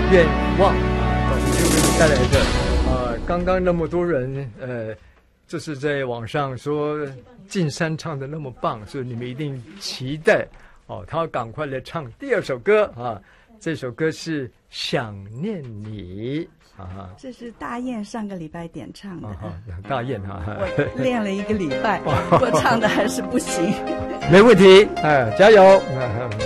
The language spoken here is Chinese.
愿望啊，导师就为你带来的刚刚那么多人就是在网上说进山唱的那么棒，所以你们一定期待他要赶快来唱第二首歌啊。这首歌是《想念你》啊， 这是大雁上个礼拜点唱的。 大雁我练了1个礼拜，不过唱的还是不行。 没问题，加油！